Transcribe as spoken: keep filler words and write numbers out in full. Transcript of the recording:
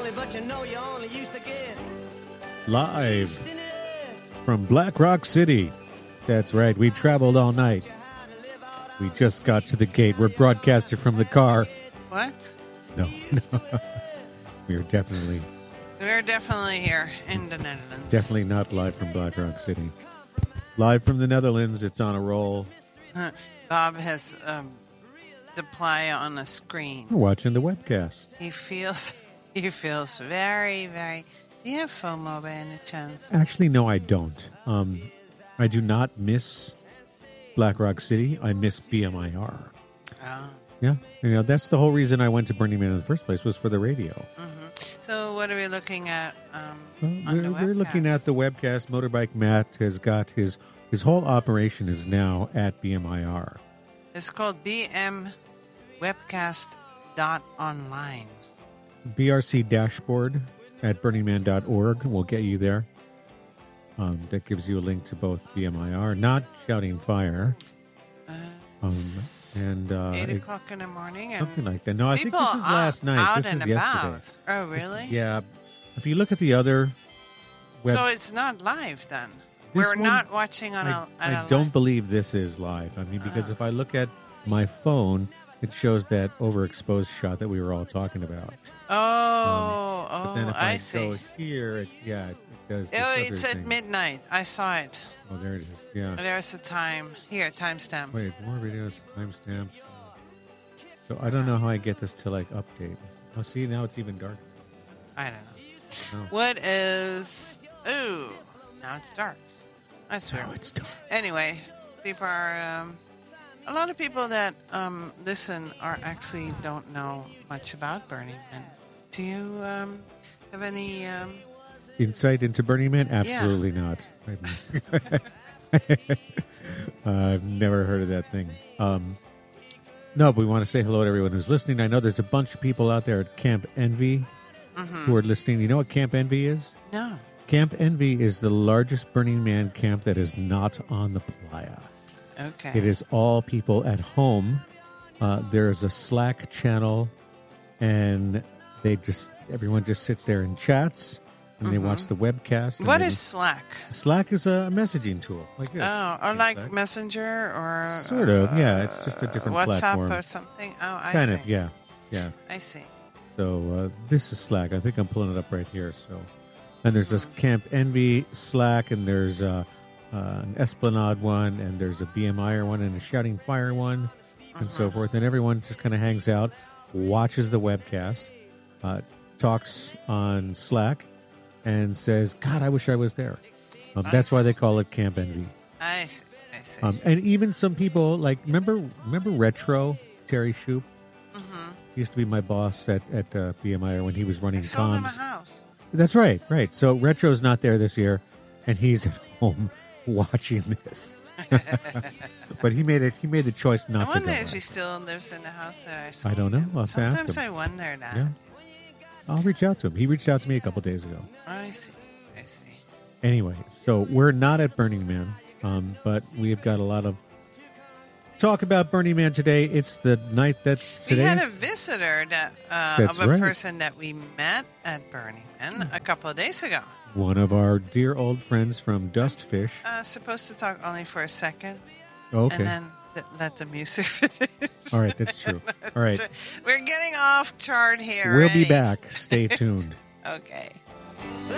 me, but you know you only used to get Live from Black Rock City. That's right, we traveled all night. We just got to the gate. We're broadcasting from the car. What? No, no. We are definitely... We're definitely here in the Netherlands. Definitely not live from Black Rock City. Live from the Netherlands, it's on a roll. Bob has um, the play on the screen. We're watching the webcast. He feels he feels very, very... Do you have FOMO by any chance? Actually, no, I don't. Um, I do not miss Black Rock City. I miss B M I R. Oh. Yeah, you know, that's the whole reason I went to Burning Man in the first place, was for the radio. Mm-hmm. So what are we looking at um, well, on we're, the webcast? We're looking at the webcast. Motorbike Matt has got his, his whole operation is now at B M I R. It's called B M Webcast dot online. B R C dashboard at burning man dot org will get you there. Um, that gives you a link to both B M I R, not Shouting Fire. Uh, Um, and uh, eight it, o'clock in the morning, and something like that. No, I think people this is last out, night. Out this and is yesterday. about. Oh, really? This, yeah. If you look at the other web, so it's not live then. This We're one, not watching on I, a. On I a don't live. believe this is live. I mean, because Oh. if I look at my phone, it shows that overexposed shot that we were all talking about. Oh, um, but oh, then if I, I, see. go here, it, yeah, it does. This Oh, other it's at thing. midnight. I saw it. Oh, there it is. Yeah. There's the time. Here, timestamp. Wait, more videos, timestamps. So I don't know how I get this to like update. Oh, see, now it's even darker. I don't know. Oh. What is... Ooh, now it's dark. That's weird. Now it's dark. Anyway, people are... Um, a lot of people that um, listen are actually don't know much about Burning Man. Do you um, have any... Um, Insight into Burning Man? Absolutely Yeah. not. I've never heard of that thing. Um, no, but we want to say hello to everyone who's listening. I know there's a bunch of people out there at Camp Envy mm-hmm. who are listening. You know what Camp Envy is? No. Camp Envy is the largest Burning Man camp that is not on the playa. Okay. It is all people at home. Uh, there is a Slack channel, and they just everyone just sits there and chats. And Mm-hmm. they watch the webcast. What they, is Slack? Slack is a messaging tool like this. Oh, or like Slack. Messenger or... Sort of, yeah. It's just a different WhatsApp platform. or something? Oh, I kind see. of, yeah. Yeah. I see. So uh, this is Slack. I think I'm pulling it up right here. So, and there's this Camp Envy Slack, and there's uh, uh, an Esplanade one, and there's a B M I R one, and a Shouting Fire one, and so forth. And everyone just kind of hangs out, watches the webcast, uh, talks on Slack, and says, God, I wish I was there. Um, that's why they call it Camp Envy. I see. I see. Um, and even some people, like, remember remember Retro, Terry Shoup? mm-hmm. He used to be my boss at, at uh, B M I R when he was running I sold him a comms. house. That's right, right. So Retro's not there this year, and he's at home watching this. But he made it. He made the choice not I to wonder go. if Right. he still lives in the house that I sold I don't know. him. I'll have to ask Sometimes him. I wonder that. Yeah. I'll reach out to him. He reached out to me a couple days ago. I see. I see. Anyway, so we're not at Burning Man, um, but we've got a lot of talk about Burning Man today. It's the night that We today. had a visitor that uh, That's of a right. person that we met at Burning Man a couple of days ago. One of our dear old friends from Dustfish. Uh, supposed to talk only for a second, Okay. and then th- let the music finish. All right, that's true. That's All right. true. We're getting off chart here. We'll be Eddie. back. Stay tuned. Okay. Well,